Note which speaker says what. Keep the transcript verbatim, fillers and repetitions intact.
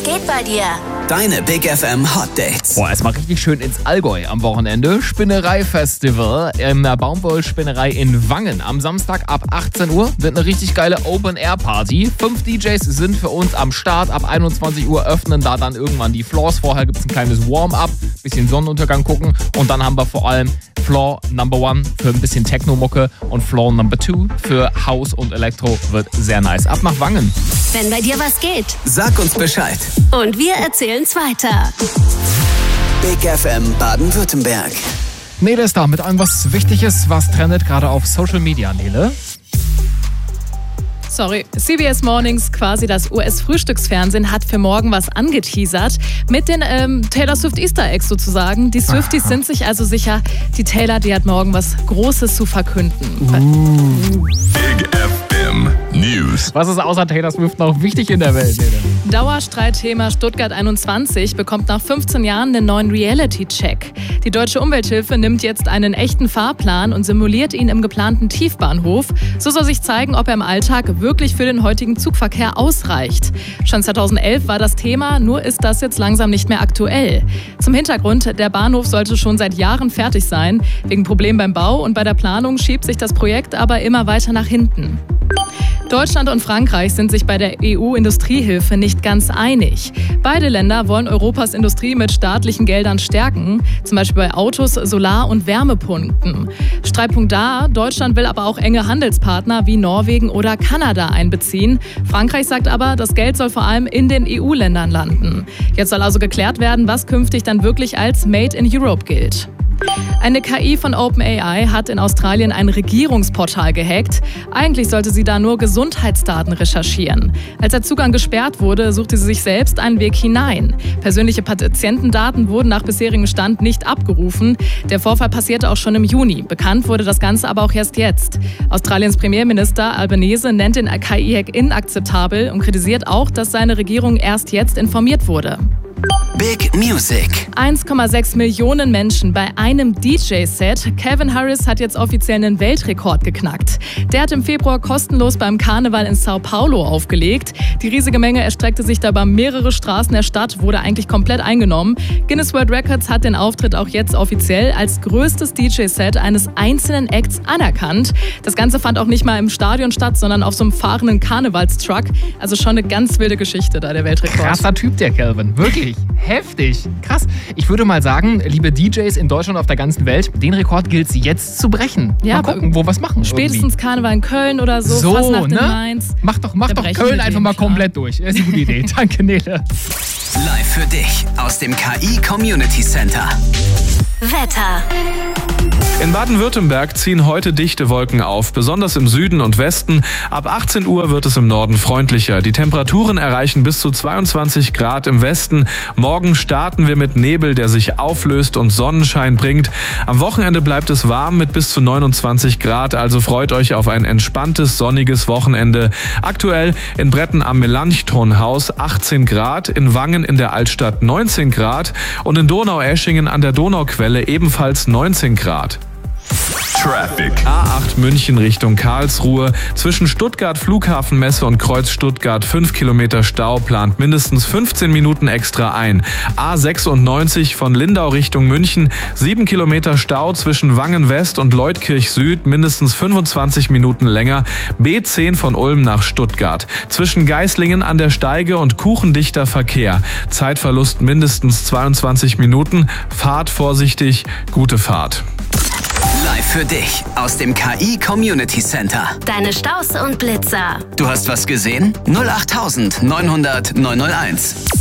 Speaker 1: Was geht bei dir?
Speaker 2: Deine Big F M Hot Dates.
Speaker 3: Boah, erstmal richtig schön ins Allgäu am Wochenende. Spinnerei-Festival in der Baumwollspinnerei in Wangen. Am Samstag ab achtzehn Uhr wird eine richtig geile Open-Air-Party. Fünf D Js sind für uns am Start. Ab einundzwanzig Uhr öffnen da dann irgendwann die Floors. Vorher gibt es ein kleines Warm-up, bisschen Sonnenuntergang gucken. Und dann haben wir vor allem Floor Number One für ein bisschen Techno-Mucke und Floor Number Two für House und Elektro. Wird sehr nice. Ab nach Wangen.
Speaker 1: Wenn bei dir was geht.
Speaker 2: Sag uns Bescheid.
Speaker 1: Und wir erzählen's weiter.
Speaker 2: Big F M Baden-Württemberg.
Speaker 3: Nele ist da mit allem was Wichtiges, was trendet gerade auf Social Media, Nele.
Speaker 4: Sorry, C B S Mornings, quasi das U S-Frühstücksfernsehen, hat für morgen was angeteasert mit den ähm, Taylor Swift Easter Eggs sozusagen. Die Swifties Aha. sind sich also sicher, die Taylor, die hat morgen was Großes zu verkünden.
Speaker 3: Uh.
Speaker 5: Big F M News.
Speaker 3: Was ist außer Taylor Swift noch wichtig in der Welt, Nele?
Speaker 4: Dauerstreitthema Stuttgart einundzwanzig bekommt nach fünfzehn Jahren einen neuen Reality-Check. Die Deutsche Umwelthilfe nimmt jetzt einen echten Fahrplan und simuliert ihn im geplanten Tiefbahnhof. So soll sich zeigen, ob er im Alltag wirklich für den heutigen Zugverkehr ausreicht. Schon zweitausendelf war das Thema, nur ist das jetzt langsam nicht mehr aktuell. Zum Hintergrund, der Bahnhof sollte schon seit Jahren fertig sein. Wegen Problemen beim Bau und bei der Planung schiebt sich das Projekt aber immer weiter nach hinten. Deutschland und Frankreich sind sich bei der E U-Industriehilfe nicht ganz einig. Beide Länder wollen Europas Industrie mit staatlichen Geldern stärken, zum Beispiel bei Autos, Solar- und Wärmepumpen. Streitpunkt da, Deutschland will aber auch enge Handelspartner wie Norwegen oder Kanada einbeziehen. Frankreich sagt aber, das Geld soll vor allem in den E U-Ländern landen. Jetzt soll also geklärt werden, was künftig dann wirklich als Made in Europe gilt. Eine K I von OpenAI hat in Australien ein Regierungsportal gehackt. Eigentlich sollte sie da nur Gesundheitsdaten recherchieren. Als der Zugang gesperrt wurde, suchte sie sich selbst einen Weg hinein. Persönliche Patientendaten wurden nach bisherigem Stand nicht abgerufen. Der Vorfall passierte auch schon im Juni. Bekannt wurde das Ganze aber auch erst jetzt. Australiens Premierminister Albanese nennt den K I-Hack inakzeptabel und kritisiert auch, dass seine Regierung erst jetzt informiert wurde.
Speaker 2: Big Music.
Speaker 4: eins Komma sechs Millionen Menschen bei einem D J-Set. Calvin Harris hat jetzt offiziell einen Weltrekord geknackt. Der hat im Februar kostenlos beim Karneval in Sao Paulo aufgelegt. Die riesige Menge erstreckte sich dabei mehrere Straßen der Stadt, wurde eigentlich komplett eingenommen. Guinness World Records hat den Auftritt auch jetzt offiziell als größtes D J-Set eines einzelnen Acts anerkannt. Das Ganze fand auch nicht mal im Stadion statt, sondern auf so einem fahrenden Karnevalstruck. Also schon eine ganz wilde Geschichte da, der Weltrekord.
Speaker 3: Krasser Typ, der Calvin. Wirklich. Heftig. Krass. Ich würde mal sagen, liebe D Js in Deutschland und auf der ganzen Welt, den Rekord gilt es jetzt zu brechen.
Speaker 4: Ja,
Speaker 3: mal gucken, wo wir was machen.
Speaker 4: Spätestens irgendwie. Karneval in Köln oder so.
Speaker 3: So,
Speaker 4: Fastnacht
Speaker 3: ne?
Speaker 4: in Mainz.
Speaker 3: Mach doch, mach doch Köln einfach mal klar. komplett durch. Das ist eine gute Idee. Danke, Nele.
Speaker 2: Live für dich aus dem K I Community Center.
Speaker 1: Wetter.
Speaker 6: In Baden-Württemberg ziehen heute dichte Wolken auf, besonders im Süden und Westen. Ab achtzehn Uhr wird es im Norden freundlicher. Die Temperaturen erreichen bis zu zweiundzwanzig Grad im Westen. Morgen starten wir mit Nebel, der sich auflöst und Sonnenschein bringt. Am Wochenende bleibt es warm mit bis zu neunundzwanzig Grad, also freut euch auf ein entspanntes, sonniges Wochenende. Aktuell in Bretten am Melanchthonhaus achtzehn Grad, in Wangen in der Altstadt neunzehn Grad und in Donaueschingen an der Donauquelle ebenfalls neunzehn Grad.
Speaker 5: Traffic.
Speaker 6: A acht München Richtung Karlsruhe. Zwischen Stuttgart Flughafenmesse und Kreuz Stuttgart fünf Kilometer Stau, plant mindestens fünfzehn Minuten extra ein. A sechsundneunzig von Lindau Richtung München. sieben Kilometer Stau zwischen Wangen West und Leutkirch Süd, mindestens fünfundzwanzig Minuten länger. B zehn von Ulm nach Stuttgart. Zwischen Geislingen an der Steige und kuchendichter Verkehr. Zeitverlust mindestens zweiundzwanzig Minuten. Fahrt vorsichtig, gute Fahrt.
Speaker 2: Live für dich aus dem K I Community Center.
Speaker 1: Deine Staus und Blitzer.
Speaker 2: Du hast was gesehen? null acht neunhundert neunhunderт neunhunderteins.